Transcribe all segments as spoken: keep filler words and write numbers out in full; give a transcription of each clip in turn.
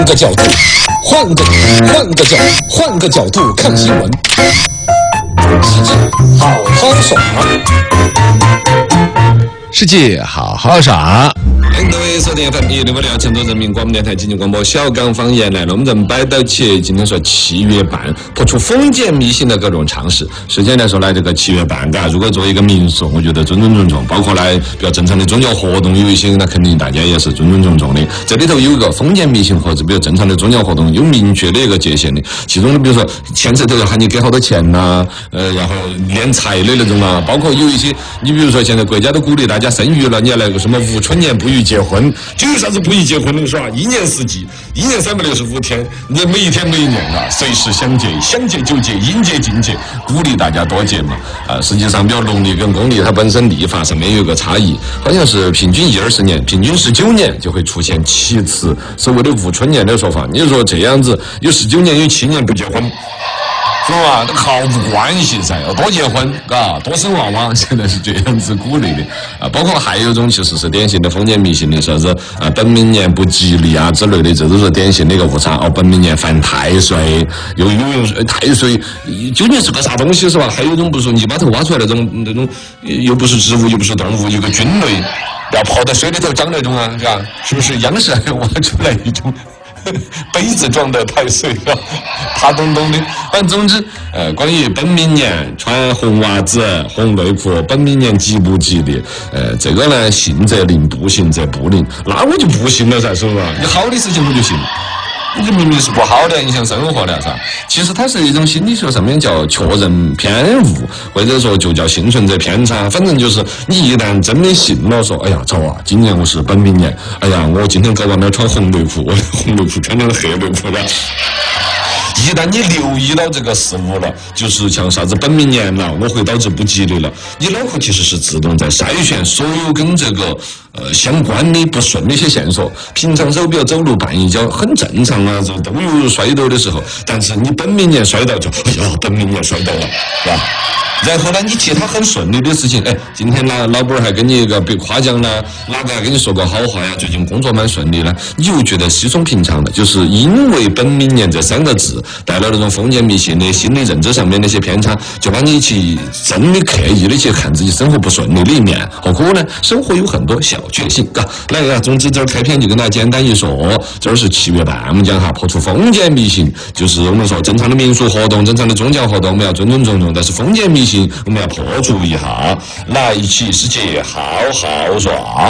个角度，换个换个角，换个角度看新闻。世界好好耍， 世界好好耍。 欢迎各位收听 F M 一零五六成都人民广播电台经济广播小刚方言来了，我们正摆到起今天说七月半破除封建迷信的各种常识。首先来说呢，这个七月半，嘎，如果作为一个民俗，我觉得尊尊重重，包括呢比较正常的宗教活动，有一些那肯定大家也是尊尊重重的。这里头有一个封建迷信和这比较正常的宗教活动有明确的一个界限的。其中呢，比如说牵扯头要喊你给好多钱呐、啊，呃，然后敛财的那种啊，包括有一些，你比如说现在国家都鼓励大家生育了，你要来个什么无春年不宜结婚，就有啥子不宜结婚的是吧？一年四季，一年三百六十五天，你每一天每一年啊，随时想结，想结就结，应结尽结，鼓励大家多结嘛。啊，实际上，比如农历跟公历，它本身历法上面有个差异，好像是平均一二十年，平均十九年就会出现七次所谓的无春年的说法。你说这样子，有十九年有七年不结婚。是吧？这毫无关系噻，要多结婚，嘎，多生娃娃，现在是这样子鼓励的啊。包括还有一种其实是典型的封建迷信的，啥子啊，本命年不吉利啊之类的，这都是典型的一个误差。哦，本命年犯太岁，又有太岁究竟是个啥东西是吧？还有一种不是你把头挖出来那种那种，又不是植物又不是动物，有个菌类，要泡在水里头长那种啊，是吧？是不是央视还挖出来一种？杯子装的太岁了，他懂懂的。反正总之，呃，关于本命年穿红袜子、红内裤，本命年吉不吉利？呃，这个呢，信则灵，不信则不灵。那我就不信了噻，是不是？你好的事情我就信。你这明明是不好的，影响生活的，是吧？其实它是一种心理学上面叫确认偏误，或者说就叫幸存者偏差。反正就是你一旦真的信了，说，哎呀，糟啊，今年我是本命年，哎呀，我今天搞外面穿红内裤，我的红内裤穿成黑内裤了。一旦你留意到这个事物了，就是像啥子本命年了，我会导致不吉利了，你脑壳其实是自动在筛选所有跟这个呃相关的不顺的一些线索。平常手表走路绊一跤很正常啊，这都有摔倒的时候，但是你本命年摔倒就，哎呀，本命年摔倒了，是吧？然后呢，你其他很顺利的事情，哎，今天呢，老板还给你一个被夸奖呢，哪个还跟你说过好话呀？最近工作蛮顺利呢，你就觉得稀松平常了。就是因为本命年这三个字带来那种封建迷信的心理认知上面那些偏差，就把你去真的刻意的去看自己生活不顺利的一面。何苦呢？生活有很多小确幸，嘎。来啊，总之这儿开篇就跟大家简单一说，这儿是七月半，我们讲哈破除封建迷信，就是我们说正常的民俗活动、正常的宗教活动，我们要尊尊重重，但是封建迷信我们要破除一下，来一起世界好好耍。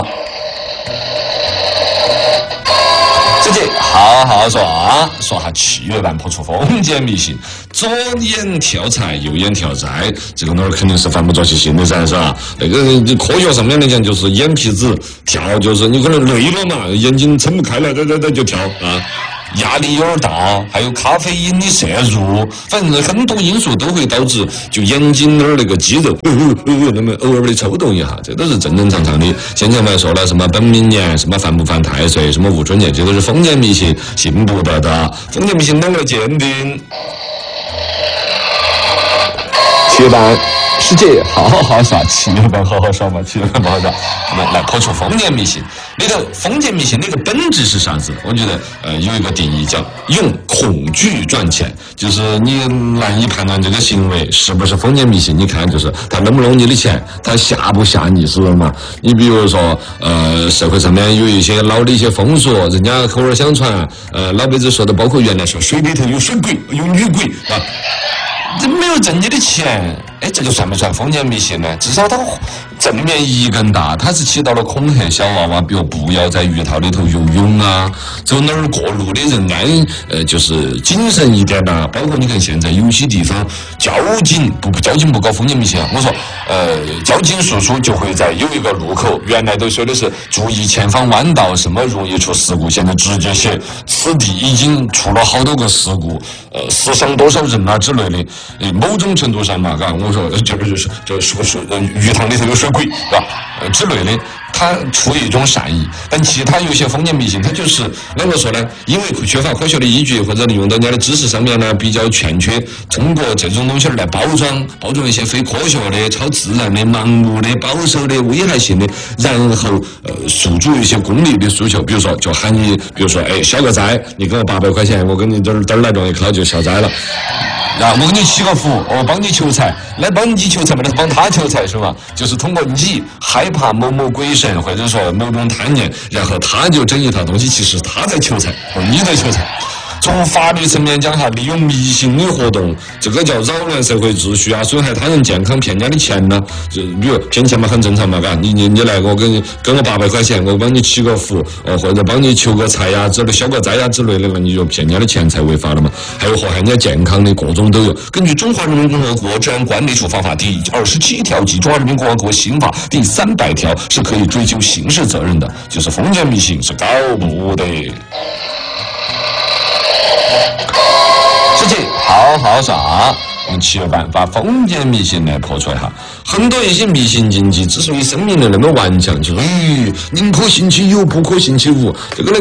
世界好好耍，说下七月半破除封建迷信。左眼跳财，右眼跳灾，这个哪儿肯定是犯不着去信的噻，是吧？那个科学上面来讲，就是眼皮子跳，就是你可能累了嘛，眼睛撑不开了，这这这就跳啊。压力有点大，还有咖啡因的摄入，反正很多因素都会导致就眼睛那儿那个肌肉，呃呃呃，那么偶尔的抽动一下，这都是正正常常的。先前我说了，什么本命年，什么犯不犯太岁，什么无春年，这都是封建迷信，信不得的。封建迷信啷个鉴定？七月半，世界好好耍，七月半好好耍嘛，七月半好好耍。我们来破除封建迷信。里头封建迷信那个本质是啥子？我觉得呃有一个定义叫用恐惧赚钱，就是你难以判断这个行为是不是封建迷信。你看，就是他弄不弄你的钱，他吓不吓你，是不是嘛？你比如说呃社会上面有一些老的一些风俗，人家口耳相传，呃老辈子说的，包括原来说水里头有水鬼，有女鬼啊。这没有挣你的钱，哎，这个算不算封建迷信呢？至少它正面意义更大，它是起到了恐吓小娃娃，比如不要在鱼塘里头游泳啊，走哪儿过路的人安呃就是谨慎一点呐、啊。包括你看现在有些地方交警不交警不搞封建迷信啊，我说呃交警叔叔就会在有一个路口，原来都说的是注意前方弯道，什么容易出事故，现在直接写此地已经出了好多个事故，呃死伤多少人啊之类的。某种程度上嘛，嘎，我说就是就是这说说鱼塘里头有水鬼，是吧？呃之类的，它出于一种善意。但其他有些封建迷信，它就是啷个说呢？因为缺乏科学的依据，或者利用到人家的知识上面呢比较欠缺，通过这种东西来包装，包装一些非科学的、超自然的、盲目的、保守的、危害性的，然后呃诉诸一些功利的诉求，比如说就喊你，比如说哎消个灾，你给我八百块钱，我给你这儿这儿来种一烤就消灾了。啊，我给你祈个福，我帮你求财，来帮你求财嘛，那是帮他求财是吧？就是通过你害怕某某鬼神，或者说某种贪念，然后他就整一套东西，其实他在求财，或者你在求财。从法律层面讲哈，利用迷信的活动，这个叫扰乱社会秩序啊，损害他人健康，骗人家的钱呢、啊。就比如骗钱嘛，很正常嘛，嘎。你你你来，我给你跟我八百块钱，我帮你祈个福，哦，或者帮你求个财呀、啊，之类消个灾呀、啊、之类的，那你就骗人家的钱才违法了嘛。还有祸害人家健康的各种都有。根据《中华人民共和国治安管理处罚法》第二十七条及《中华人民共和国刑法》第三百条是可以追究刑事责任的。就是封建迷信是搞不得。实际好好上，用七月半把封建迷信来破除一下。很多一些迷信禁忌之所以声明的那么顽强，就是哎，宁可信其有，不可信其无。这个呢。